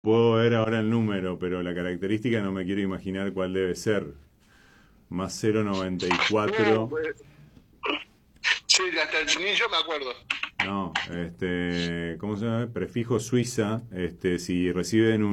Puedo ver ahora el número, pero la característica no me quiero imaginar cuál debe ser. Más No, 094. sí, hasta ni yo me acuerdo. No, ¿cómo se llama? Prefijo Suiza. Si reciben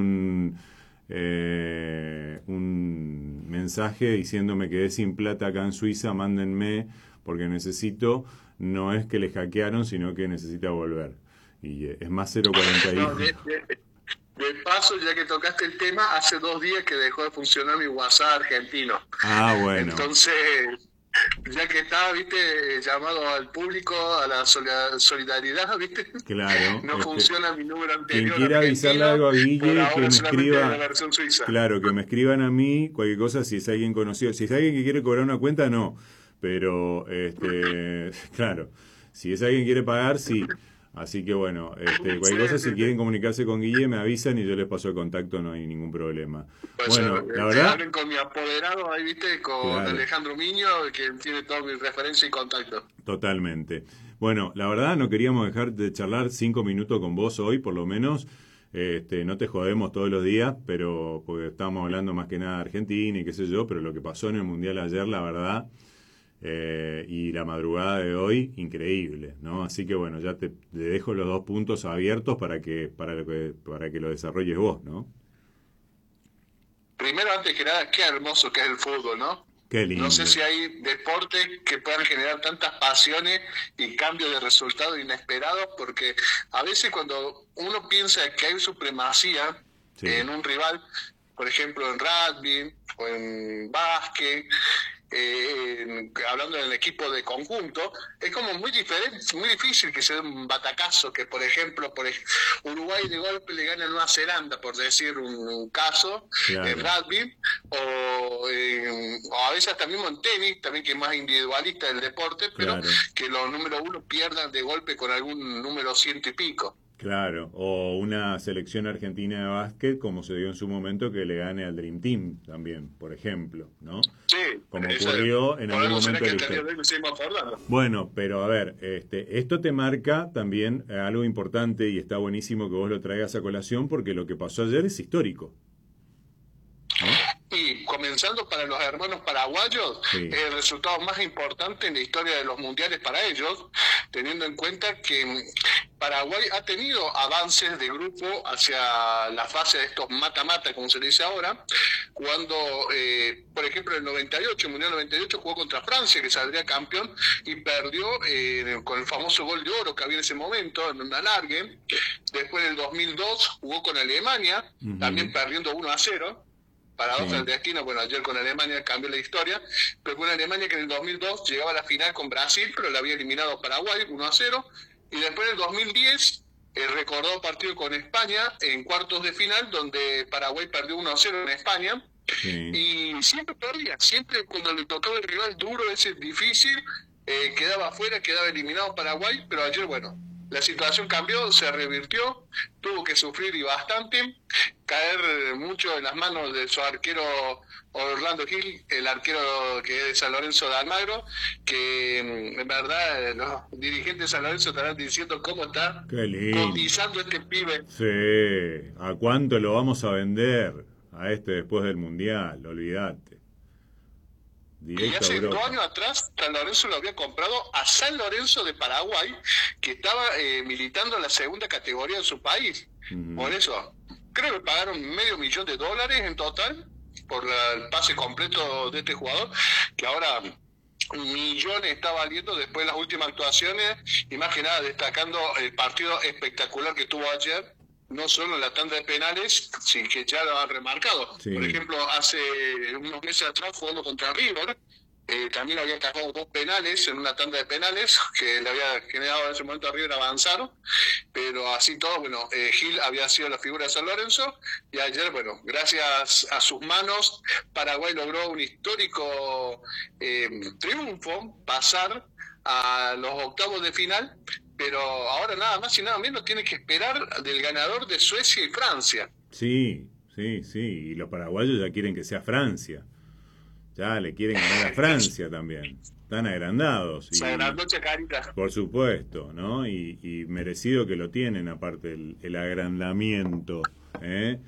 un mensaje diciéndome que es sin plata acá en Suiza, mándenme porque necesito. No es que le hackearon, sino que necesita volver. Y es más No, 041. de paso, ya que tocaste el tema, hace 2 días que dejó de funcionar mi WhatsApp argentino. Ah, bueno, Entonces, ya que estaba, viste, llamado al público, a la solidaridad, viste, claro. no funciona mi número Quien anterior quiera avisarle argentino, algo a por Guille, que ahora me solamente la escriba. versión suiza. Claro, que me escriban a mí, cualquier cosa, si es alguien conocido. Si es alguien que quiere cobrar una cuenta, no. Pero, claro, si es alguien que quiere pagar, sí. Así que bueno, Sí, cualquier cosa, sí, si quieren sí. comunicarse con Guille, me avisan y yo les paso el contacto, no hay ningún problema. Pues Bueno, la verdad, hablen con mi apoderado ahí, viste, con claro, Alejandro Miño, que tiene toda mi referencia y contacto. totalmente. Bueno, la verdad no queríamos dejar de charlar 5 minutos con vos hoy, por lo menos. No te jodemos todos los días, pero porque estamos hablando más que nada de Argentina y qué sé yo, pero lo que pasó en el Mundial ayer, la verdad, y la madrugada de hoy, increíble, ¿no? Así que bueno, ya te dejo los dos puntos abiertos para que lo desarrolles vos, ¿no? Primero, antes que nada, qué hermoso que es el fútbol, ¿no? Qué No sé lindo. si hay deportes que puedan generar tantas pasiones y cambios de resultados inesperados, porque a veces cuando uno piensa que hay supremacía Sí, en un rival, por ejemplo en rugby o en básquet, hablando del equipo de conjunto, es como muy diferente, muy difícil que se dé un batacazo, que por ejemplo Uruguay de golpe le gana a Nueva Zelanda, por decir un caso, en claro, rugby, o a veces hasta mismo en tenis, también que es más individualista del deporte, pero claro. que los número uno pierdan de golpe con algún número ciento y pico. Claro, o una selección argentina de básquet como se dio en su momento que le gane al Dream Team también, por ejemplo, ¿no? Sí, Como eso, ocurrió en por algún algo será momento que de la hasta el día historia. de hoy nos seguimos acordando. Bueno, pero a ver, esto te marca también algo importante y está buenísimo que vos lo traigas a colación porque lo que pasó ayer es histórico, ¿no? Y comenzando para los hermanos paraguayos, es Sí, el resultado más importante en la historia de los mundiales para ellos, teniendo en cuenta que Paraguay ha tenido avances de grupo hacia la fase de estos mata-mata, como se dice ahora, cuando, por ejemplo, en el 98, el Mundial 98 jugó contra Francia, que saldría campeón, y perdió con el famoso gol de oro que había en ese momento, en un alargue. Después, en el 2002, jugó con Alemania, ujú, también perdiendo 1-0, paradoja del sí, destino. Bueno, ayer con Alemania cambió la historia, pero fue una Alemania que en el 2002 llegaba a la final con Brasil, pero la había eliminado a Paraguay 1-0, y después en el 2010 el recordado partido con España en cuartos de final, donde Paraguay perdió 1-0 en España, sí, y siempre perdía, siempre cuando le tocaba el rival duro, ese difícil, quedaba afuera, quedaba eliminado Paraguay, pero ayer, bueno, la situación cambió, se revirtió, tuvo que sufrir y bastante, caer mucho en las manos de su arquero Orlando Gil, el arquero que es de San Lorenzo de Almagro, que en verdad los dirigentes de San Lorenzo estarán diciendo cómo está qué lindo. cotizando este pibe. Sí, ¿a cuánto lo vamos a vender a este después del Mundial? Olvídate. Y Directo a hace dos Europa. años atrás, San Lorenzo lo había comprado a San Lorenzo de Paraguay, que estaba militando en la segunda categoría de su país. Por Ujú, eso, creo que pagaron $500,000 en total por el pase completo de este jugador, que ahora millones está valiendo después de las últimas actuaciones, y más que nada destacando el partido espectacular que tuvo ayer, no solo en la tanda de penales, sin que ya lo han remarcado. Por sí, ejemplo, hace unos meses atrás jugando contra River, también había cagado 2 penales en una tanda de penales que le había generado en ese momento a River avanzar, pero así todo, bueno, Gil había sido la figura de San Lorenzo, y ayer, bueno, gracias a sus manos, Paraguay logró un histórico triunfo, pasar a los octavos de final, pero ahora nada más y nada menos tiene que esperar del ganador de Suecia y Francia. sí, sí, sí. Y los paraguayos ya quieren que sea Francia. Ya le quieren ganar a Francia también. Están agrandados Se y agrandó Chacarita. por supuesto, ¿no? Y merecido que lo tienen, aparte el agrandamiento. ¿eh?